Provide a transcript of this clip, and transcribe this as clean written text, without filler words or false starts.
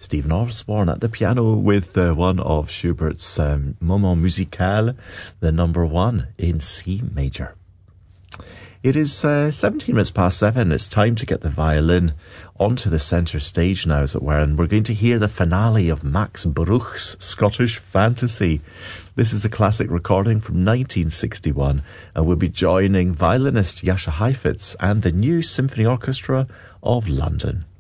Stephen Osborne at the piano with one of Schubert's Moment Musical, the number 1 in C major. It is 17 minutes past 7. It's time to get the violin onto the centre stage now, as it were, and we're going to hear the finale of Max Bruch's Scottish Fantasy. This is a classic recording from 1961, and we'll be joining violinist Jascha Heifetz and the New Symphony Orchestra of London.